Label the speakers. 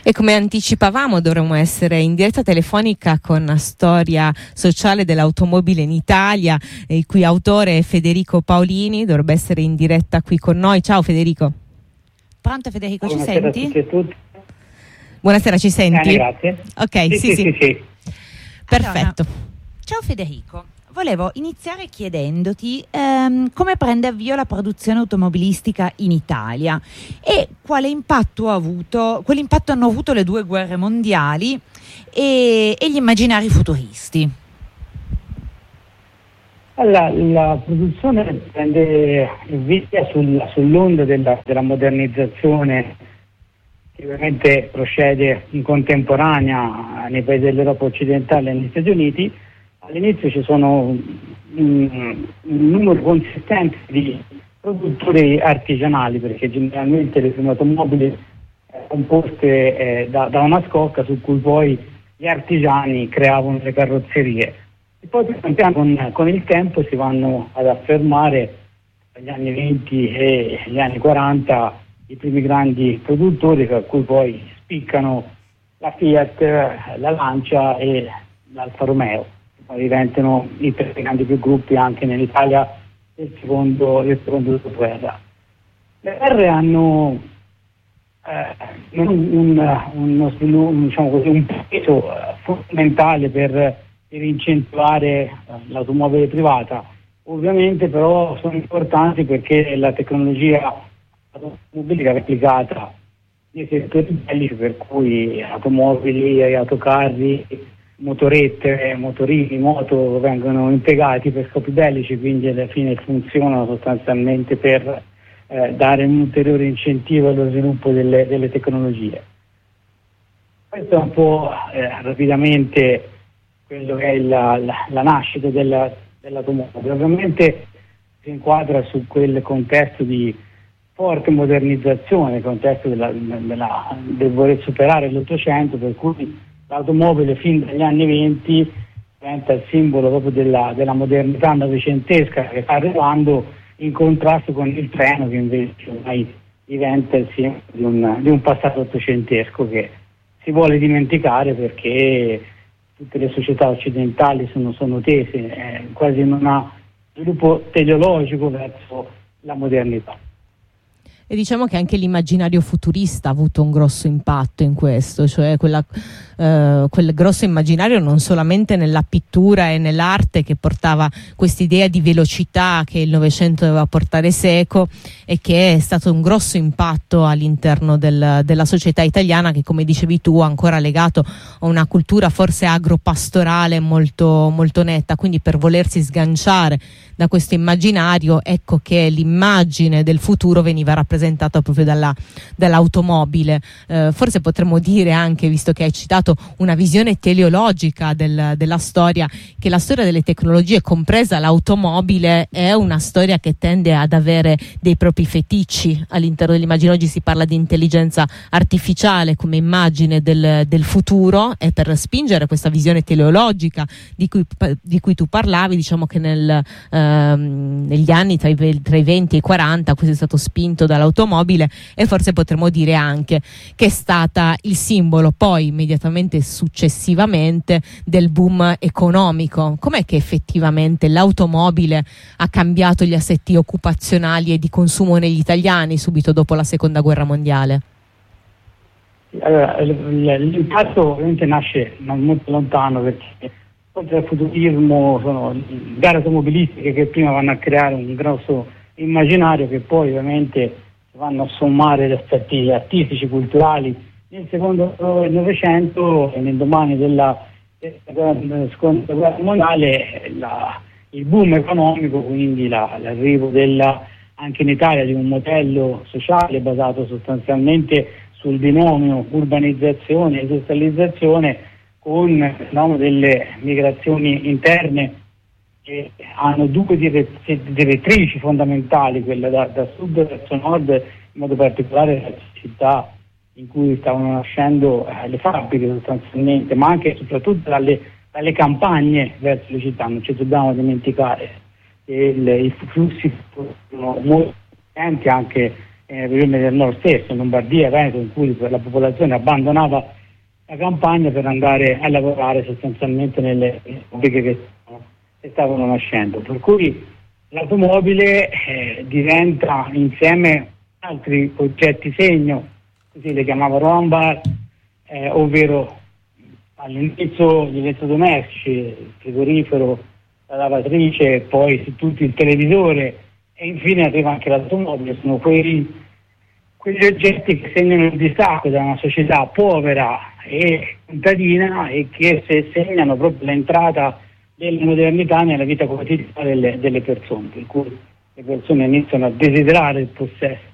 Speaker 1: E come anticipavamo dovremmo essere in diretta telefonica con la storia sociale dell'automobile in Italia, il cui autore è Federico Paolini, dovrebbe essere in diretta qui con noi. Ciao Federico.
Speaker 2: Pronto Federico, ci
Speaker 3: Buonasera
Speaker 2: senti?
Speaker 3: A tutti e tutti.
Speaker 1: Buonasera, ci senti?
Speaker 3: Grazie.
Speaker 1: Ok, sì. Perfetto.
Speaker 2: Allora, ciao Federico. Volevo iniziare chiedendoti come prende avvio la produzione automobilistica in Italia e quale impatto hanno avuto le due guerre mondiali e gli immaginari futuristi.
Speaker 3: Allora, la produzione prende via sull'onda della modernizzazione che ovviamente procede in contemporanea nei paesi dell'Europa occidentale e negli Stati Uniti. All'inizio ci sono un numero consistente di produttori artigianali, perché generalmente le prime automobili composte da una scocca su cui poi gli artigiani creavano le carrozzerie. E poi pian piano con il tempo si vanno ad affermare negli anni 20 e gli anni 40 i primi grandi produttori, per cui poi spiccano la Fiat, la Lancia e l'Alfa Romeo. Diventano i tre grandi più gruppi anche nell'Italia del secondo dopoguerra. Le guerre hanno uno sviluppo, diciamo così, un peso fondamentale per incentivare l'automobile privata. Ovviamente però sono importanti perché la tecnologia automobilistica è applicata nei settori bellici, per cui automobili, autocarri, motorette, motorini, moto vengono impiegati per scopi bellici, quindi alla fine funzionano sostanzialmente per dare un ulteriore incentivo allo sviluppo delle tecnologie. Questo è un po' rapidamente quello che è la nascita dell'automobile. Ovviamente si inquadra su quel contesto di forte modernizzazione, il contesto del voler superare l'Ottocento, per cui l'automobile fin dagli anni 20 diventa il simbolo proprio della modernità novecentesca che sta arrivando, in contrasto con il treno che invece ormai diventa il simbolo di un passato ottocentesco che si vuole dimenticare, perché tutte le società occidentali sono tese quasi in un sviluppo teleologico verso la modernità.
Speaker 1: E diciamo che anche l'immaginario futurista ha avuto un grosso impatto in questo, cioè quel grosso immaginario non solamente nella pittura e nell'arte, che portava quest'idea di velocità che il Novecento doveva portare seco, e che è stato un grosso impatto all'interno della società italiana, che come dicevi tu è ancora legato a una cultura forse agropastorale molto, molto netta. Quindi per volersi sganciare da questo immaginario, ecco che l'immagine del futuro veniva rappresentata proprio dall'automobile. Forse potremmo dire anche, visto che hai citato una visione teleologica della storia, che la storia delle tecnologie, compresa l'automobile, è una storia che tende ad avere dei propri feticci all'interno dell'immagine. Oggi si parla di intelligenza artificiale come immagine del futuro, e per spingere questa visione teleologica di cui tu parlavi, diciamo che negli anni tra i 20 e i 40 questo è stato spinto dall'automobile, e forse potremmo dire anche che è stata il simbolo poi immediatamente successivamente del boom economico. Com'è che effettivamente l'automobile ha cambiato gli assetti occupazionali e di consumo negli italiani subito dopo la seconda guerra mondiale?
Speaker 3: Allora, l'impatto ovviamente nasce non molto lontano, perché oltre al futurismo sono gare automobilistiche che prima vanno a creare un grosso immaginario, che poi ovviamente vanno a sommare gli aspetti artistici, culturali. Nel secondo Novecento, nell'indomani della seconda guerra mondiale, il boom economico, quindi l'arrivo anche in Italia di un modello sociale basato sostanzialmente sul binomio urbanizzazione e industrializzazione, con il fenomeno delle migrazioni interne, che hanno due direttrici fondamentali, quella da sud verso nord, in modo particolare la città in cui stavano nascendo le fabbriche sostanzialmente, ma anche e soprattutto dalle campagne verso le città. Non ci dobbiamo dimenticare che i flussi sono molto potenti anche regioni del nord stesso, in Lombardia, Veneto, in cui la popolazione abbandonava la campagna per andare a lavorare sostanzialmente nelle fabbriche che stavano nascendo. Per cui l'automobile diventa, insieme a altri oggetti segno, così le chiamava Roland Barthes, ovvero all'inizio gli elettrodomestici, il frigorifero, la lavatrice, poi tutto il televisore e infine arriva anche l'automobile. Sono quegli oggetti che segnano il distacco da una società povera e contadina e che segnano proprio l'entrata della modernità nella vita quotidiana delle persone, per cui le persone iniziano a desiderare il possesso